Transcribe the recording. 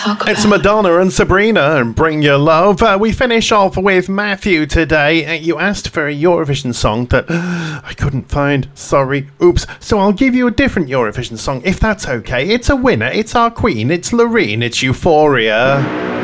talk about? It's Madonna and Sabrina and Bring Your Love. We finish off with Matthew today. You asked for a Eurovision song that I couldn't find. Sorry. Oops. So I'll give you a different Eurovision song, if that's okay. It's a winner. It's our queen. It's Loreen. It's Euphoria.